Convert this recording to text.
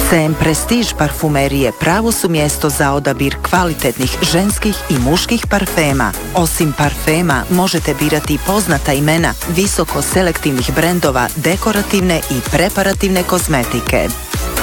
CM Prestige parfumerije pravo su mjesto za odabir kvalitetnih ženskih i muških parfema. Osim parfema možete birati poznata imena visoko selektivnih brendova dekorativne i preparativne kozmetike.